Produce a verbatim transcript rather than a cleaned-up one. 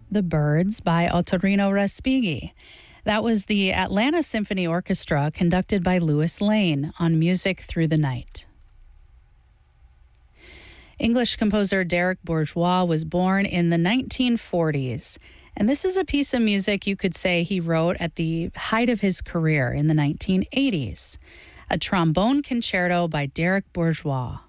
The Birds by Ottorino Respighi. That was the Atlanta Symphony Orchestra conducted by Louis Lane on Music Through the Night. English composer Derek Bourgeois was born in the nineteen forties, and this is a piece of music you could say he wrote at the height of his career in the nineteen eighties, a trombone concerto by Derek Bourgeois.